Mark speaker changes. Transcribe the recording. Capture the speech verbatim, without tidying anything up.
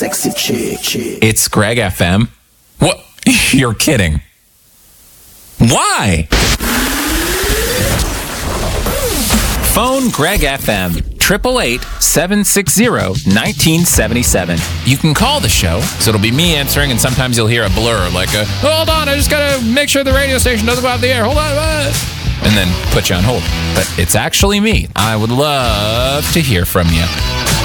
Speaker 1: sexy chick, chick.
Speaker 2: It's Greg F M. What? You're kidding. Why? Phone Greg F M. eight eight eight, seven six zero, one nine seven seven. You can call the show, so it'll be me answering, and sometimes you'll hear a blur, like a, hold on, I just gotta make sure the radio station doesn't go off the air, hold on, uh, and then put you on hold. But it's actually me. I would love to hear from you.